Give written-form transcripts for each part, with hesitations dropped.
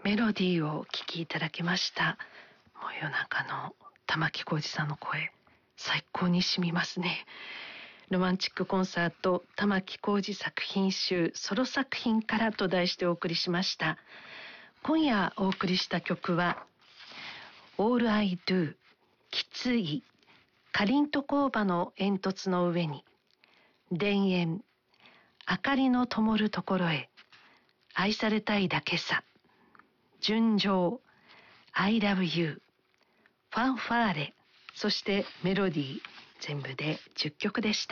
メロディーをお聴きいただきました。もう夜中の玉置浩二さんの声、最高に染みますね。ロマンチックコンサート玉置浩二作品集ソロ作品からと題してお送りしました。今夜お送りした曲は All I Do、 きつい、かりんと工場の煙突の上に、田園、明かりの灯るところへ、愛されたいだけさ、純情、I love you、 ファンファーレ、そしてメロディー、全部で10曲でした。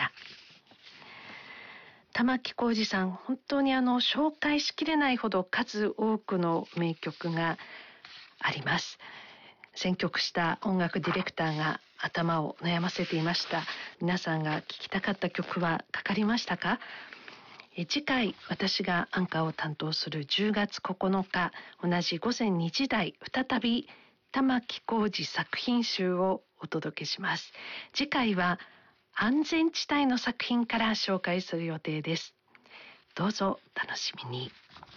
玉置浩二さん、本当に紹介しきれないほど数多くの名曲があります。選曲した音楽ディレクターが頭を悩ませていました。皆さんが聴きたかった曲はかかりましたか？次回私がアンカーを担当する10月9日、同じ午前2時台、再び玉置浩二作品集をお届けします。次回は安全地帯の作品から紹介する予定です。どうぞ楽しみに。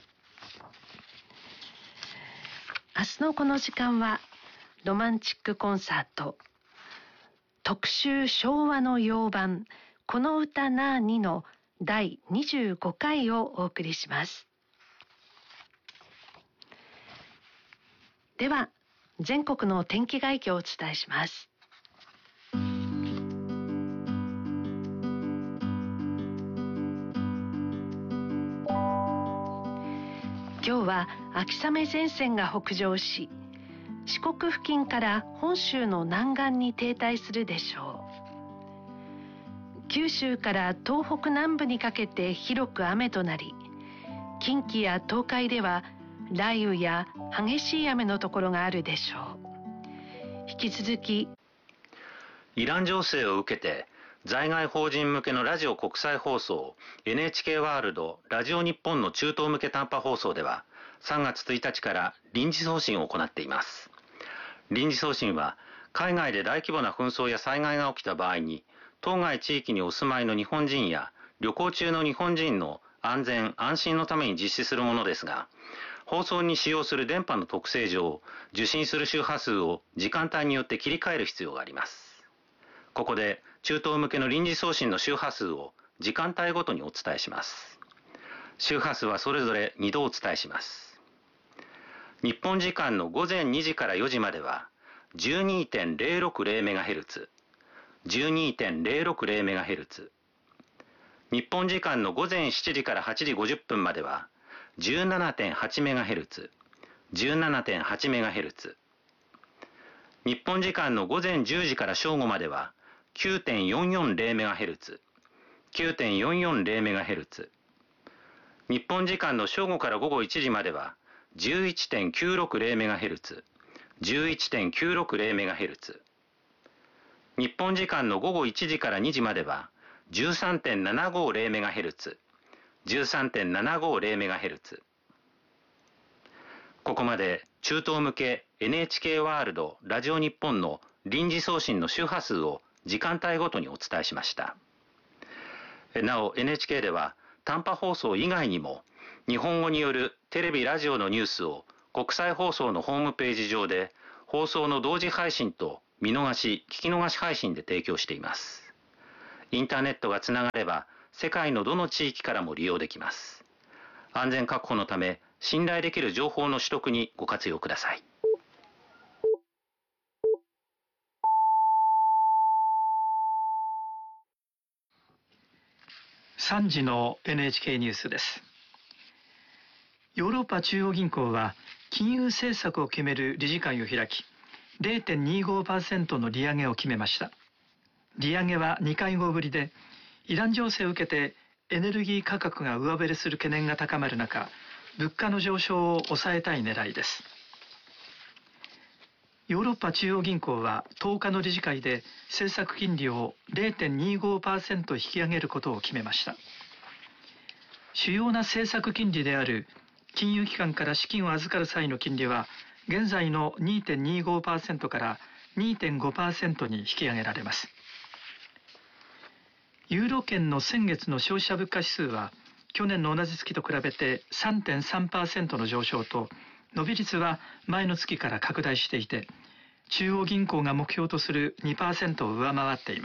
明日のこの時間はロマンチックコンサート特集昭和の洋版この歌なーにの第25回をお送りします。では全国の天気概況をお伝えします。今日は秋雨前線が北上し、四国付近から本州の南岸に停滞するでしょう。九州から東北南部にかけて広く雨となり、近畿や東海では雷雨や激しい雨のところがあるでしょう。引き続きイラン情勢を受けて在外邦人向けのラジオ国際放送 NHK ワールドラジオ日本の中東向け短波放送では3月1日から臨時送信を行っています。臨時送信は海外で大規模な紛争や災害が起きた場合に当該地域にお住まいの日本人や旅行中の日本人の安全安心のために実施するものですが、放送に使用する電波の特性上、受信する周波数を時間帯によって切り替える必要があります。ここで中東向けの臨時送信の周波数を時間帯ごとにお伝えします。周波数はそれぞれ2度お伝えします。日本時間の午前2時から4時までは 12.060MHz、12.060MHz。日本時間の午前7時から8時50分までは 17.8MHz、17.8MHz。日本時間の午前10時から正午までは 9.440MHz、9.440MHz。日本時間の正午から午後1時までは 11.960MHz、11.960MHz。日本時間の午後1時から2時までは 13.750MHz、13.750MHz。ここまで中東向け NHK ワールドラジオ日本の臨時送信の周波数を時間帯ごとにお伝えしました。なお NHK では短波放送以外にも日本語によるテレビラジオのニュースを国際放送のホームページ上で放送の同時配信と見逃し聞き逃し配信で提供しています。インターネットがつながれば世界のどの地域からも利用できます。安全確保のため信頼できる情報の取得にご活用ください。 3時の NHK ニュースです。ヨーロッパ中央銀行は金融政策を決める理事会を開き、0.25% の利上げを決めました。利上げは2会合ぶりで、イラン情勢を受けてエネルギー価格が上振れする懸念が高まる中、物価の上昇を抑えたい狙いです。ヨーロッパ中央銀行は10日の理事会で政策金利を 0.25% 引き上げることを決めました。主要な政策金利である金融機関から資金を預かる際の金利は現在の 2.25% から 2.5% に引き上げられます。ユーロ圏の先月の消費者物価指数は去年の同じ月と比べて 3.3% の上昇と伸び率は前の月から拡大していて、中央銀行が目標とする 2% を上回っています。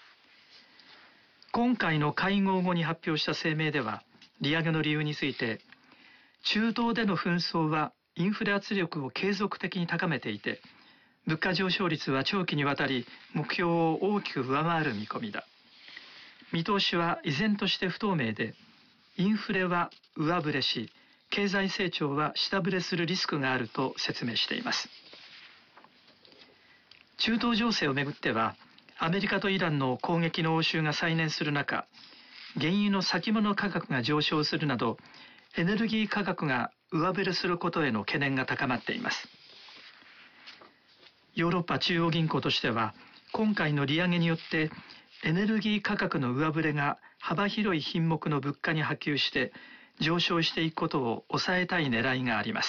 今回の会合後に発表した声明では、利上げの理由について、中東での紛争はインフレ圧力を継続的に高めていて、物価上昇率は長期にわたり目標を大きく上回る見込みだ。見通しは依然として不透明で、インフレは上振れし、経済成長は下振れするリスクがあると説明しています。中東情勢をめぐっては、アメリカとイランの攻撃の応酬が再燃する中、原油の先物価格が上昇するなど、エネルギー価格が上振れすることへの懸念が高まっています。ヨーロッパ中央銀行としては、今回の利上げによってエネルギー価格の上振れが幅広い品目の物価に波及して上昇していくことを抑えたい狙いがあります。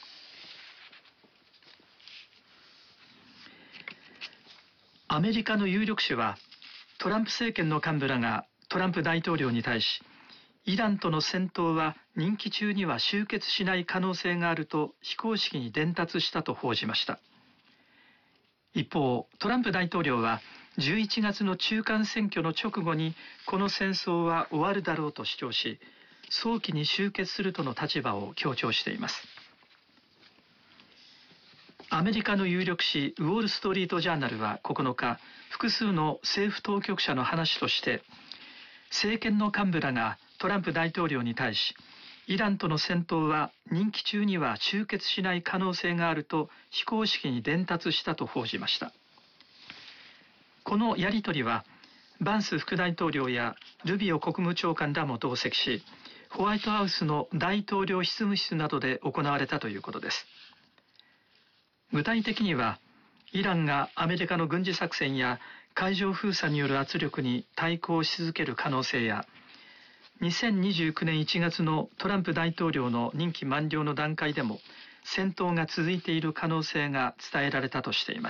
アメリカの有力紙は、トランプ政権の幹部らがトランプ大統領に対し、イランとの戦闘は任期中には終結しない可能性があると非公式に伝達したと報じました。一方、トランプ大統領は11月の中間選挙の直後にこの戦争は終わるだろうと主張し、早期に終結するとの立場を強調しています。アメリカの有力紙ウォール・ストリート・ジャーナルは9日、複数の政府当局者の話として、政権の幹部らがトランプ大統領に対し、イランとの戦闘は任期中には終結しない可能性があると非公式に伝達したと報じました。このやり取りは、バンス副大統領やルビオ国務長官らも同席し、ホワイトハウスの大統領執務室などで行われたということです。具体的には、イランがアメリカの軍事作戦や海上封鎖による圧力に対抗し続ける可能性や、2029年1月のトランプ大統領の任期満了の段階でも戦闘が続いている可能性が伝えられたとしています。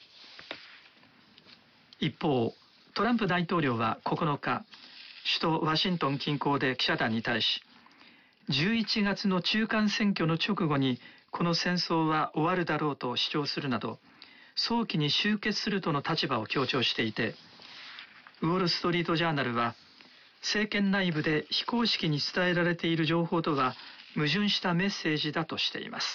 一方、トランプ大統領は9日、首都ワシントン近郊で記者団に対し、11月の中間選挙の直後にこの戦争は終わるだろうと主張するなど、早期に終結するとの立場を強調していて、ウォール・ストリート・ジャーナルは、政権内部で非公式に伝えられている情報とは矛盾したメッセージだとしています。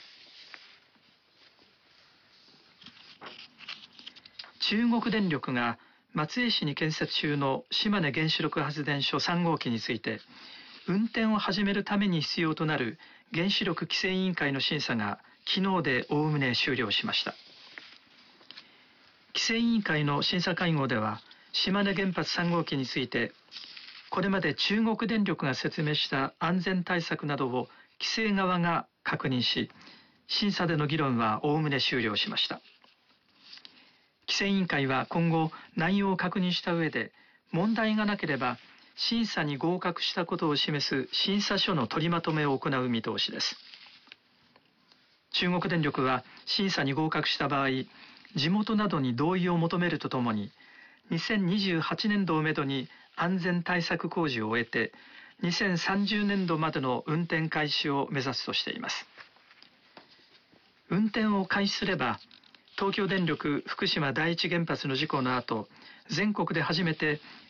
中国電力が松江市に建設中の島根原子力発電所3号機について、運転を始めるために必要となる原子力規制委員会の審査が昨日でおおむね終了しました。規制委員会の審査会合では、島根原発3号機について、これまで中国電力が説明した安全対策などを規制側が確認し、審査での議論はおおむね終了しました。規制委員会は今後内容を確認した上で、問題がなければ審査に合格したことを示す審査書の取りまとめを行う見通しです。中国電力は審査に合格した場合、地元などに同意を求めるとともに、2028年度をめどに安全対策工事を終えて、2030年度までの運転開始を目指すとしています。運転を開始すれば、東京電力福島第一原発の事故の後、全国で初めて